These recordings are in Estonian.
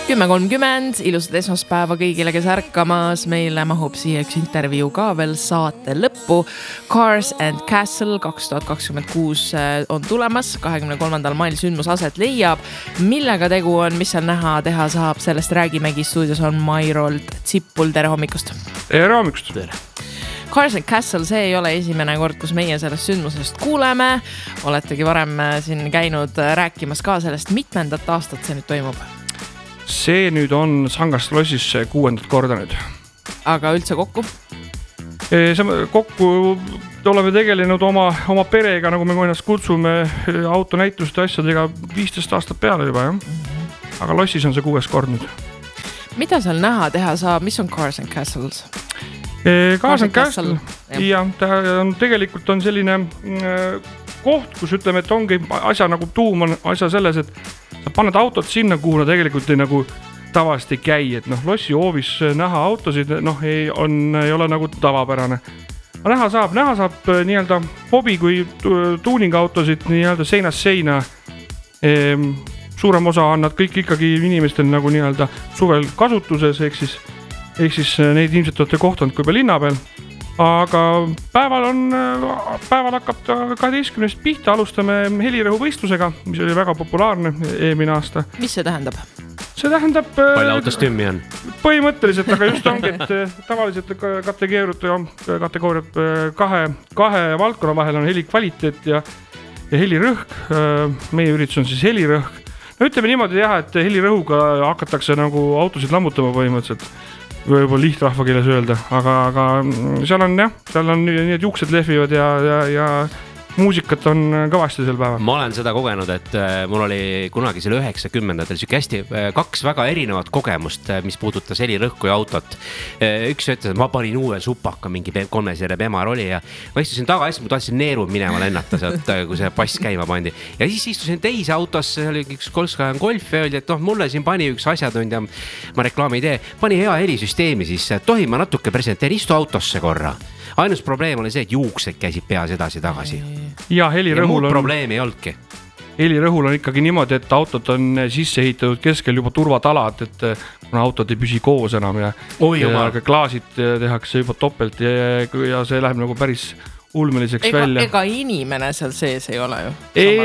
10:30, ilusat esmaspäeva kõigile, kes ärkamas. Meile mahub siia üks intervjuu ka veel saate lõppu. Cars and Castle 2026 on tulemas, 23. mail sündmus aset leiab. Millega tegu on, mis seal näha, teha saab, sellest räägimegi. Stuudios on Mairold Tsipul, tere hommikust. Tere hommikust. Cars and Castle, see ei ole esimene kord, kus meie sellest sündmusest kuuleme. Oletegi varem siin käinud rääkimas ka sellest, mitmendat aastat see nüüd toimub. See nüüd on Sangast lossis 6. korda nüüd. Aga üldse kokku? Kokku oleme tegelenud oma perega, nagu me ennast kutsume, autonäituste asjadega 15 aastat peale juba, jah. Aga lossis on see 6. kord nüüd. Mida seal näha, teha saab? Mis on Cars and Castles? Cars and Castle, ja tegelikult on selline koht, kus ütleme, et ongi asja nagu tuum on asja selles, et sa paned autot sinna, kuhu nad tegelikult nagu tavaliselt ei käi, et lossi hoovis näha autosid ei ole nagu tavapärane. Näha saab nii-öelda hobi kui tuuningautosid nii-öelda seinast seina. Suurem osa on nad kõik ikkagi inimestel nagu nii-öelda suvel kasutuses, ehk siis neid ilmselt olete kohtanud kui linna peal. Aga päeval hakkab 12. pihta, alustame helirõhu võistlusega, mis oli väga populaarne eelmine aasta. Mis see tähendab? See tähendab... Palju autost tümmi on? Põhimõtteliselt, aga just ongi, et tavaliselt kategooriad kahe valdkonna vahel on heli kvaliteet ja helirõhk. Meie üritus on siis helirõhk. Ütleme niimoodi jah, et helirõhuga hakatakse nagu autosid lammutama põhimõtteliselt. Võib-olla lihtrahva keeles öelda, aga seal on need juuksed lehvivad ja muusikat on kõvasti sel päeval. Ma olen seda kogenud, et mul oli kunagi selle 90-ndatel hästi kaks väga erinevat kogemust, mis puudutas helirõhku ja autot. Üks ütles, et ma panin uue supaka, mingi 3-seere Bemar oli ja ma istusin taga, hästi ma tahtsin neeru minema lennata sealt, kui see pass käima pandi. Ja siis istusin teise autosse, see oli üks Volkswagen Golf ja öeldi, et mulle siin pani üks asjatundja, ma reklaami ei tee, pani hea helisüsteemi siis, tohin ma natuke presenteerin, istu autosse korra. Ainus probleem oli see, et juuksed käisid peas edasi-tagasi. Ja muud probleemi ei olnudki. Helirõhul on ikkagi niimoodi, et autot on sisse ehitatud keskel juba turvatalad, et kuna autod ei püsi koos enam ja klaasid tehakse juba topelt ja see läheb nagu päris ulmeliseks välja. Ega inimene seal sees ei ole ju?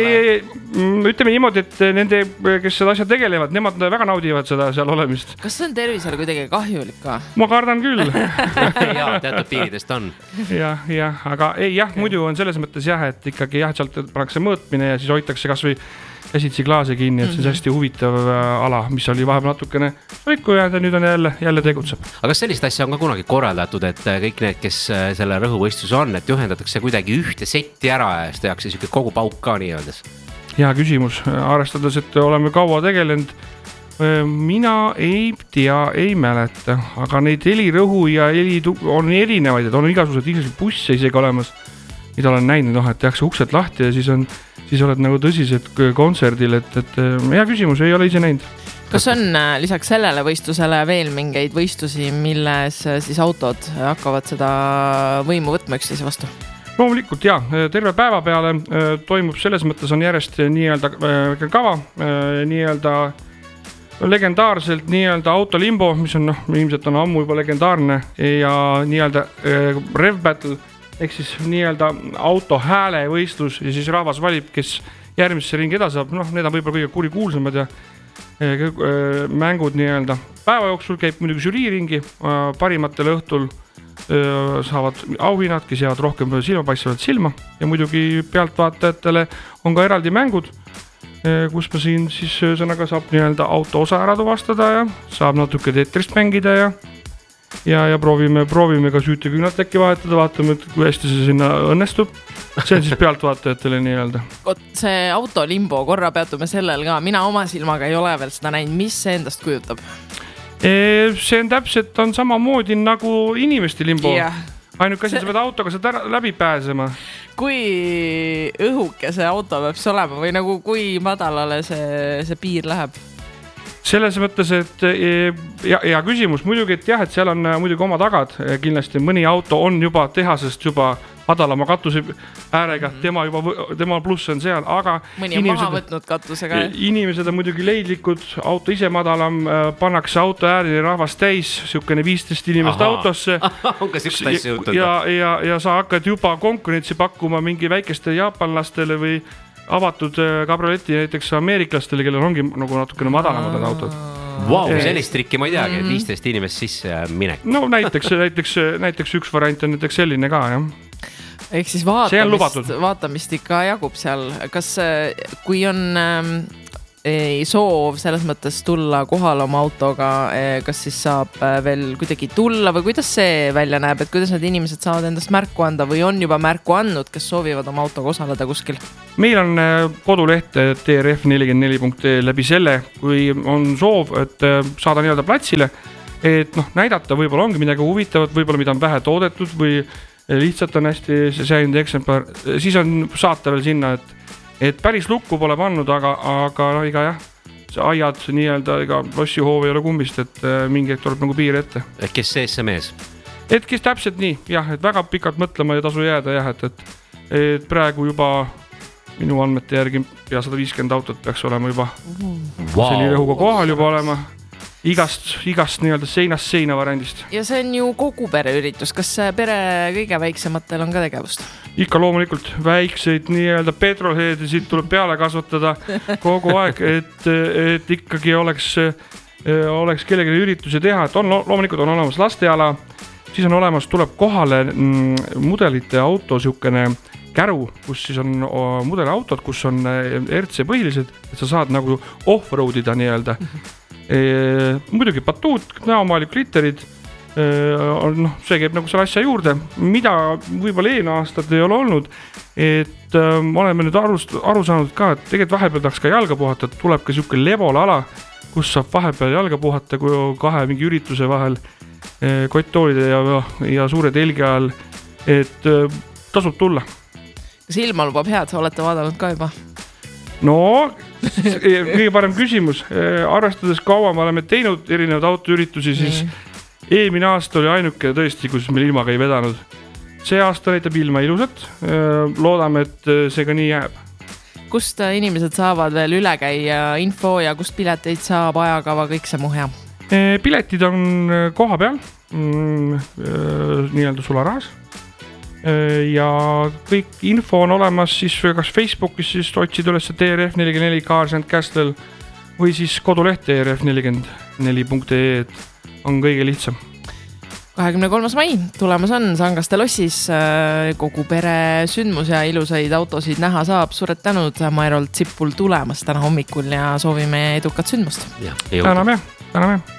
Ütleme niimoodi, et nende, kes seda asja tegelevad, nemad väga naudivad seda seal olemist. Kas see on tervisele kuidagi kahjulik ka? Ma kardan küll. Jaa, teatud piiridest on. Jah, aga muidu on selles mõttes et ikkagi sealt pannakse mõõtmine ja siis hoitakse kas või käsitsi klaase kinni, et see on hästi huvitav ala, mis oli vahepeal natukene soiku ja nüüd on jälle tegutseb. Aga kas sellist asja on ka kunagi korraldatud, et kõik need, kes selle rõhuvõistlus on, et juhendatakse kuidagi ühte setti ära ja siis tehakse siuke kogu pauk ka nii öeldes? Hea küsimus, arvestades, et oleme kaua tegelenud, mina ei tea, ei mäleta, aga neid helirõhu ja heli on erinevaid, et on igasugused busse isegi olemas, mida olen näinud, et tehakse uksed lahti ja siis oled nagu tõsised kontserdil, et hea küsimus, ei ole ise näinud. Kas on lisaks sellele võistlusele veel mingeid võistlusi, milles siis autod hakkavad seda võimu võtma üksteise vastu? Loomulikult terve päeva peale toimub, selles mõttes on järjest nii-öelda kava, nii-öelda legendaarselt nii-öelda autolimbo, mis on ilmselt on ammu juba legendaarne ja nii-öelda rev battle, ehk siis nii-öelda auto hääle võistlus ja siis rahvas valib, kes järgmisse ringi edasi saab. Need on võib-olla kõige kurikuulsamad ja mängud nii-öelda. Päeva jooksul käib muidugi žüriiringi, parimatel õhtul saavad auhinnad, kes jäävad rohkem silmapaistavad silma ja muidugi pealtvaatajatele on ka eraldi mängud, kus ma siin siis sõnaga saab nii-öelda auto osa ära tuvastada ja saab natuke Tetrist mängida ja proovime ka süüteküünat äkki vahetada, vaatame, et kui hästi see sinna õnnestub. See on siis pealtvaatajatele nii-öelda. See autolimbo, korra peatume sellel ka. Mina oma silmaga ei ole veel seda näinud. Mis see endast kujutab? See on täpselt samamoodi nagu inimeste limbo. Ainuke asi, sa pead autoga seda läbi pääsema. Kui õhuke see auto peab see olema või nagu kui madalale see piir läheb? Selles mõttes, et ja küsimus muidugi, et et seal on muidugi oma tagad kindlasti. Mõni auto on juba tehasest juba madalama katuse äärega, tema pluss on seal, aga mõni on maha võtnud katusega. Inimesed on muidugi leidlikud, auto ise madalam, pannakse auto äärni rahvast täis, siukene 15 inimest autosse. On ka siukest asja jutud. Ja sa hakkad juba konkurentsi pakkuma mingi väikeste jaapanlastele või avatud kabrioleti näiteks ameeriklastele, kellel ongi nagu natukene madalamad autod. Wow, sellist trikki ma ei teagi, 15 inimest sisse ja minek. No näiteks üks variant on näiteks selline ka, jah. Ehk siis vaatamist ikka jagub seal. Kas kui on soov selles mõttes tulla kohal oma autoga, kas siis saab veel kuidagi tulla või kuidas see välja näeb, et kuidas need inimesed saavad endast märku anda või on juba märku andnud, kes soovivad oma autoga osaleda kuskil? Meil on koduleht trf44.ee läbi selle, kui on soov, et saada nii-öelda platsile, et näidata võib-olla ongi midagi huvitavat, võib-olla mida on vähe toodetud või lihtsalt on hästi säilinud eksemplar, siis on saata veel sinna, et päris lukku pole pannud, aga iga jah, see aiad nii-öelda, ega lossihoov ei ole kummist, et mingi hetk tuleb nagu piir ette. Et kes sees see mees? Et kes täpselt nii, jah, et väga pikalt mõtlema ei tasu jääda, jah, et praegu juba minu andmete järgi pea 150 autot peaks olema juba selline rõhuga kohal juba olema. Igast nii-öelda seinast seina variandist. Ja see on ju kogu pereüritus. Kas pere kõige väiksematel on ka tegevust? Ikka loomulikult väikseid nii-öelda petrolheedisid tuleb peale kasvatada kogu aeg, et ikkagi oleks kellegi ürituse teha, et loomulikult on olemas lasteala, siis on olemas, tuleb kohale mudelite auto siukene käru, kus siis on mudeliautod, kus on RC põhilised, et sa saad nagu off-roadida nii-öelda. Muidugi batuut, näomaali glitterid, see käib nagu selle asja juurde, mida võib-olla aastad ei ole olnud, et oleme nüüd aru saanud ka, et tegelikult vahepeal tahaks ka jalga puhata, et tuleb ka siuke levola ala, kus saab vahepeal jalga puhata, kui kahe mingi ürituse vahel kotttoolide ja suure telgi all, et tasub tulla. Kas ilma lubab head, olete vaadanud ka juba? No, kõige parem küsimus. Arvestades kaua me oleme teinud erinevad autoüritusi, siis eelmine aasta oli ainuke tõesti, kus meil ilmaga ei vedanud. See aasta näitab ilma ilusat. Loodame, et see ka nii jääb. Kust inimesed saavad veel üle käia info ja kust pileteid saab, ajakava, kõik see muu hea? Piletid on koha peal, nii-öelda sularahas. Ja kõik info on olemas siis kas Facebookis siis otsid üles TRF44 Cars and Castle või siis koduleht trf44.ee, et on kõige lihtsam. 23. mai tulemas on Sangaste lossis kogu pere sündmus ja ilusaid autosid näha saab. Suured tänud Mairolt Zippul tulemast täna hommikul ja soovime edukat sündmust. Täname.